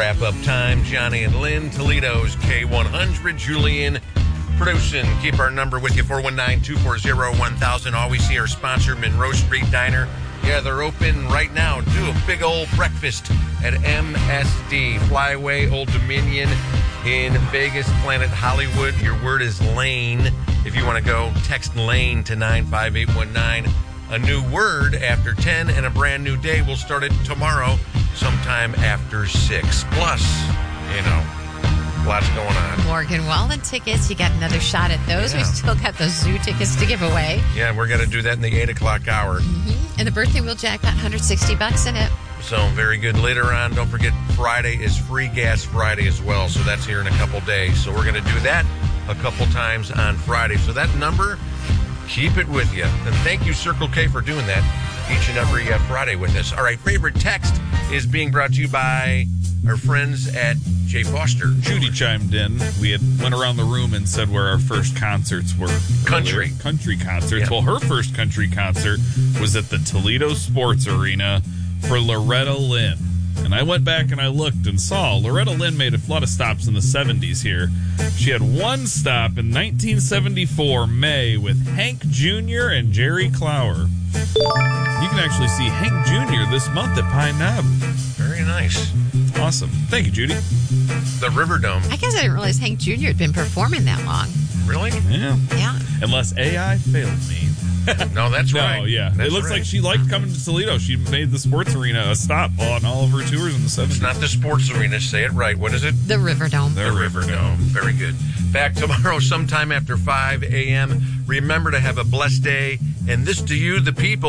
wrap-up time. Johnny and Lynn, Toledo's K100. Julian producing. Keep our number with you, 419-240-1000. Always see our sponsor, Monroe Street Diner. Yeah, they're open right now. Do a big old breakfast at MSD. Flyway, Old Dominion in Vegas, Planet Hollywood. Your word is Lane. If you want to go, text Lane to 95819. A new word after 10 and a brand new day. We'll start it tomorrow sometime after 6. Plus, lots going on. Morgan Wallen tickets. You got another shot at those. Yeah. We still got those zoo tickets to give away. Yeah, we're going to do that in the 8 o'clock hour. Mm-hmm. And the birthday wheel jackpot, $160 in it. So very good. Later on, don't forget Friday is Free Gas Friday as well. So that's here in a couple days. So we're going to do that a couple times on Friday. So that number, keep it with you. And thank you, Circle K, for doing that each and every Friday with us. All right, favorite text is being brought to you by our friends at J. Foster. Judy chimed in. We had went around the room and said where our first concerts were. Country concerts. Yeah. Well, her first country concert was at the Toledo Sports Arena for Loretta Lynn. And I went back and I looked and saw Loretta Lynn made a lot of stops in the 70s here. She had one stop in 1974, May, with Hank Jr. and Jerry Clower. You can actually see Hank Jr. this month at Pine Knob. Very nice. Awesome. Thank you, Judy. The Riverdome. I guess I didn't realize Hank Jr. had been performing that long. Really? Yeah. Yeah. Unless AI failed me. No, that's right. No, yeah. That's it looks right. like she liked coming to Toledo. She made the sports arena a stop on all of her tours in the 70s. It's not the sports arena. Say it right. What is it? The Riverdome. The Riverdome. Very good. Back tomorrow sometime after 5 a.m. Remember to have a blessed day. And this to you, the people.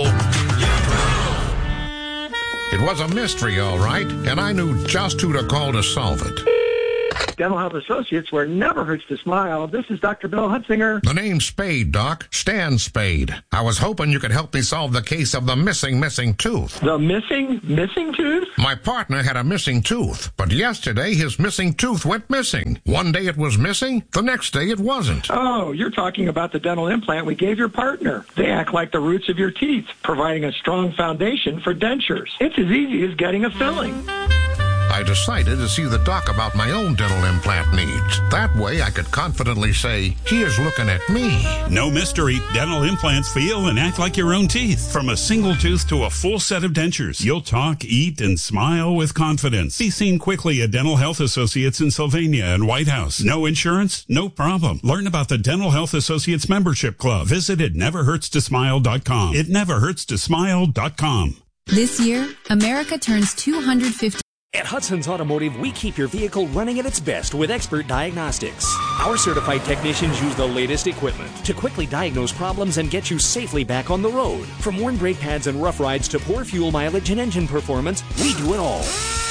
It was a mystery, all right, and I knew just who to call to solve it. Dental Health Associates, where it never hurts to smile. This is Dr. Bill Hutzinger. The name's Spade, Doc. Stan Spade. I was hoping you could help me solve the case of the missing tooth. The missing tooth? My partner had a missing tooth, but yesterday his missing tooth went missing. One day it was missing, the next day it wasn't. Oh, you're talking about the dental implant we gave your partner. They act like the roots of your teeth, providing a strong foundation for dentures. It's as easy as getting a filling. I decided to see the doc about my own dental implant needs. That way I could confidently say, he is looking at me. No mystery. Dental implants feel and act like your own teeth. From a single tooth to a full set of dentures, you'll talk, eat, and smile with confidence. Be seen quickly at Dental Health Associates in Sylvania and White House. No insurance? No problem. Learn about the Dental Health Associates Membership Club. Visit itneverhurtstosmile.com. Itneverhurtstosmile.com. This year, America turns 250. At Hudson's Automotive, we keep your vehicle running at its best with expert diagnostics. Our certified technicians use the latest equipment to quickly diagnose problems and get you safely back on the road. From worn brake pads and rough rides to poor fuel mileage and engine performance, we do it all.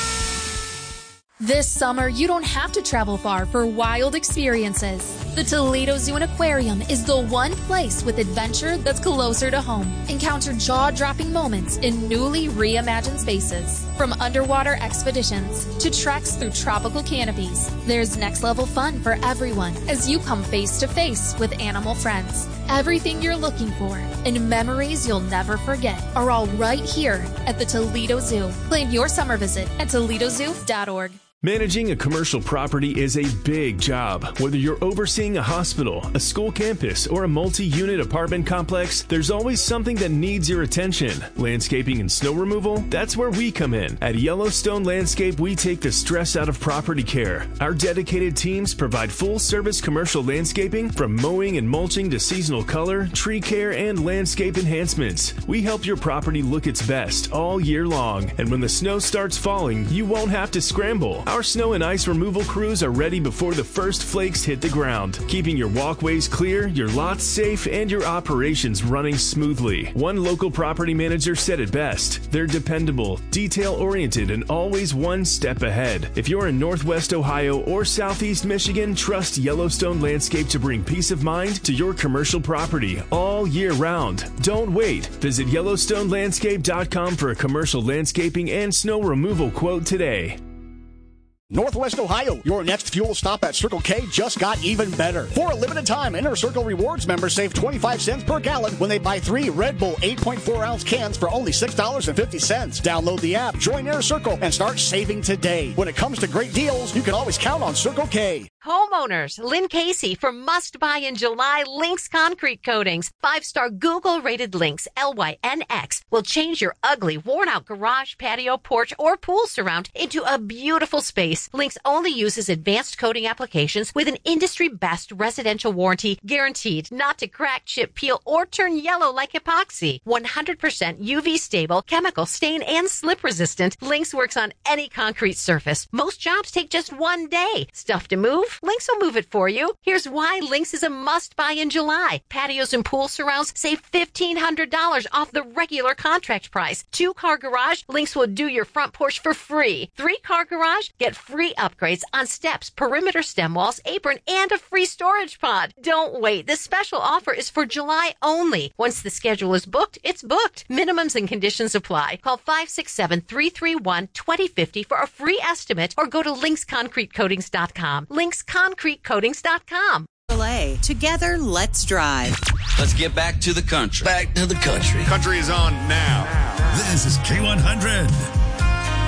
This summer, you don't have to travel far for wild experiences. The Toledo Zoo and Aquarium is the one place with adventure that's closer to home. Encounter jaw-dropping moments in newly reimagined spaces. From underwater expeditions to treks through tropical canopies, there's next-level fun for everyone as you come face-to-face with animal friends. Everything you're looking for and memories you'll never forget are all right here at the Toledo Zoo. Plan your summer visit at toledozoo.org. Managing a commercial property is a big job. Whether you're overseeing a hospital, a school campus, or a multi-unit apartment complex, there's always something that needs your attention. Landscaping and snow removal? That's where we come in. At Yellowstone Landscape, we take the stress out of property care. Our dedicated teams provide full-service commercial landscaping, from mowing and mulching to seasonal color, tree care, and landscape enhancements. We help your property look its best all year long. And when the snow starts falling, you won't have to scramble. Our snow and ice removal crews are ready before the first flakes hit the ground, keeping your walkways clear, your lots safe, and your operations running smoothly. One local property manager said it best: they're dependable, detail-oriented, and always one step ahead. If you're in Northwest Ohio or Southeast Michigan, trust Yellowstone Landscape to bring peace of mind to your commercial property all year round. Don't wait. Visit YellowstoneLandscape.com for a commercial landscaping and snow removal quote today. Northwest Ohio, your next fuel stop at Circle K just got even better. For a limited time, Inner Circle Rewards members save 25 cents per gallon when they buy 3 Red Bull 8.4-ounce cans for only $6.50. Download the app, join Inner Circle, and start saving today. When it comes to great deals, you can always count on Circle K. Homeowners, Lynn Casey for Must Buy in July Lynx Concrete Coatings. 5-star Google-rated Lynx, LYNX, will change your ugly, worn-out garage, patio, porch, or pool surround into a beautiful space. Lynx only uses advanced coating applications with an industry-best residential warranty guaranteed not to crack, chip, peel, or turn yellow like epoxy. 100% UV-stable, chemical stain, and slip-resistant, Lynx works on any concrete surface. Most jobs take just 1 day. Stuff to move? Lynx will move it for you. Here's why Lynx is a must-buy in July. Patios and pool surrounds save $1,500 off the regular contract price. 2-car garage, Lynx will do your front porch for free. 3-car garage, get free upgrades on steps, perimeter stem walls, apron, and a free storage pod. Don't wait. This special offer is for July only. Once the schedule is booked, it's booked. Minimums and conditions apply. Call 567-331-2050 for a free estimate or go to lynxconcretecoatings.com. lynxconcretecoatings.com. Together, let's drive. Let's get back to the country. Back to the country. Country is on now. This is K100.